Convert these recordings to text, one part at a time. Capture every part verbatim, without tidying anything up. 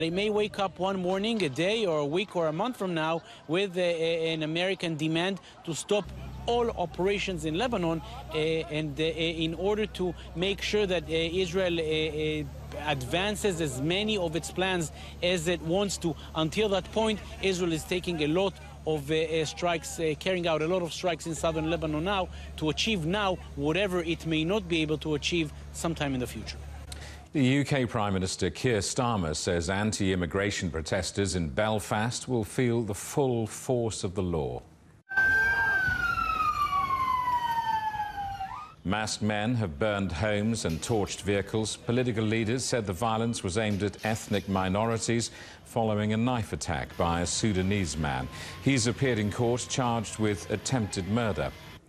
They may wake up one morning, a day or a week or a month from now with a, a, an American demand to stop all operations in Lebanon uh, and uh, in order to make sure that uh, Israel uh, uh, advances as many of its plans as it wants to. Until that point, Israel is taking a lot of uh, uh, strikes, uh, carrying out a lot of strikes in southern Lebanon now to achieve now whatever it may not be able to achieve sometime in the future. The U K Prime Minister Keir Starmer says anti-immigration protesters in Belfast will feel the full force of the law. Masked men have burned homes and torched vehicles. Political leaders said the violence was aimed at ethnic minorities following a knife attack by a Sudanese man. He's appeared in court charged with attempted murder.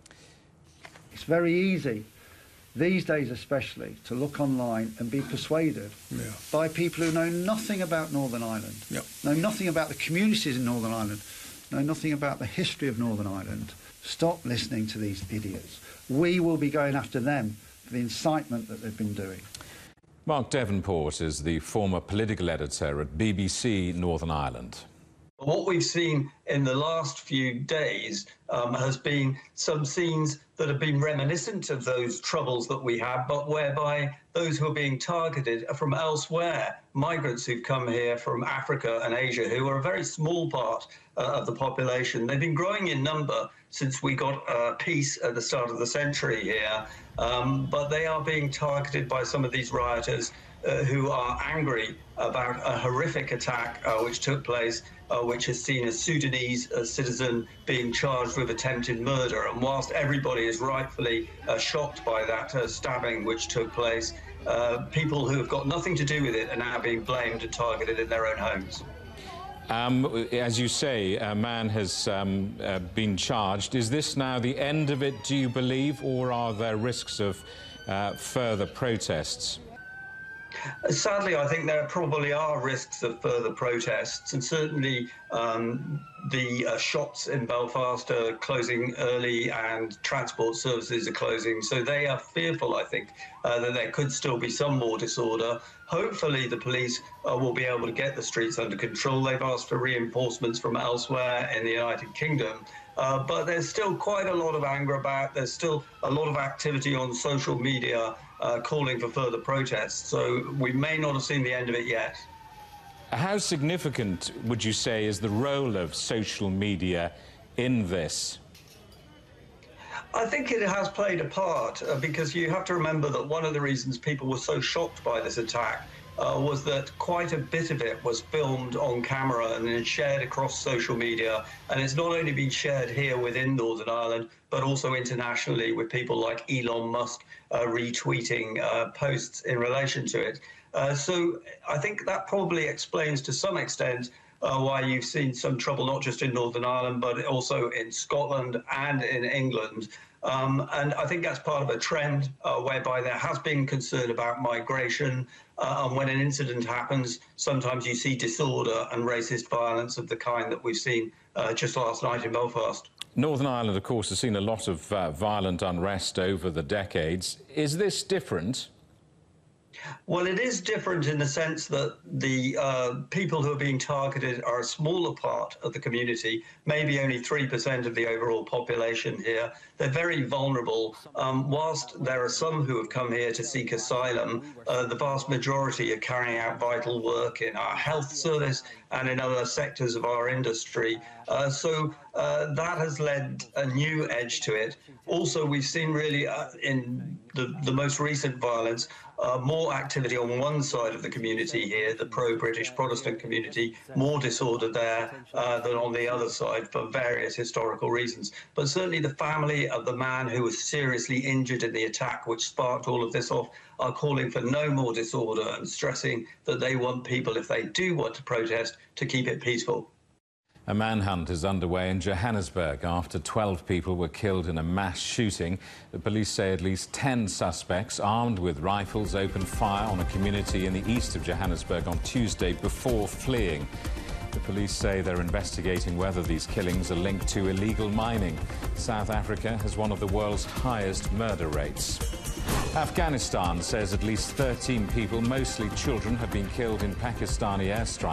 It's very easy, these days especially, to look online and be persuaded yeah. by people who know nothing about Northern Ireland, yeah. know nothing about the communities in Northern Ireland, know nothing about the history of Northern Ireland. Stop listening to these idiots. We will be going after them for the incitement that they've been doing. Mark Devonport is the former political editor at B B C Northern Ireland. What we've seen in the last few days um, has been some scenes that have been reminiscent of those troubles that we had, but whereby those who are being targeted are from elsewhere, migrants who've come here from Africa and Asia, who are a very small part uh, of the population. They've been growing in number since we got uh, peace at the start of the century here, um, but they are being targeted by some of these rioters Uh, who are angry about a horrific attack uh, which took place, uh, which has seen a Sudanese uh, citizen being charged with attempted murder. And whilst everybody is rightfully uh, shocked by that uh, stabbing which took place, uh, people who have got nothing to do with it are now being blamed and targeted in their own homes. Um, as you say, a man has um, uh, been charged. Is this now the end of it, do you believe, or are there risks of uh, further protests? Sadly, I think there probably are risks of further protests, and certainly um, the uh, shops in Belfast are closing early and transport services are closing, so they are fearful, I think, uh, that there could still be some more disorder. Hopefully the police uh, will be able to get the streets under control. They've asked for reinforcements from elsewhere in the United Kingdom. Uh, but there's still quite a lot of anger about. There's still a lot of activity on social media uh, calling for further protests. So we may not have seen the end of it yet. How significant, would you say, is the role of social media in this? I think it has played a part uh, because you have to remember that one of the reasons people were so shocked by this attack Uh, was that quite a bit of it was filmed on camera and then shared across social media. And it's not only been shared here within Northern Ireland, but also internationally with people like Elon Musk uh, retweeting uh, posts in relation to it. Uh, so I think that probably explains to some extent uh, why you've seen some trouble, not just in Northern Ireland, but also in Scotland and in England. Um, and I think that's part of a trend uh, whereby there has been concern about migration. Uh, and when an incident happens, sometimes you see disorder and racist violence of the kind that we've seen uh, just last night in Belfast. Northern Ireland, of course, has seen a lot of uh, violent unrest over the decades. Is this different? Well, it is different in the sense that the uh, people who are being targeted are a smaller part of the community, maybe only three percent of the overall population here. They're very vulnerable. Um, whilst there are some who have come here to seek asylum, uh, the vast majority are carrying out vital work in our health service and in other sectors of our industry. Uh, so uh, that has led a new edge to it. Also, we've seen really uh, in the, the most recent violence, uh, more activity on one side of the community here, the pro-British Protestant community, more disorder there uh, than on the other side for various historical reasons. But certainly the family of the man who was seriously injured in the attack which sparked all of this off are calling for no more disorder and stressing that they want people, if they do want to protest, to keep it peaceful. A manhunt is underway in Johannesburg after twelve people were killed in a mass shooting. The police say at least ten suspects armed with rifles opened fire on a community in the east of Johannesburg on Tuesday before fleeing. The police say they're investigating whether these killings are linked to illegal mining. South Africa has one of the world's highest murder rates. Afghanistan says at least thirteen people, mostly children, have been killed in Pakistani airstrikes.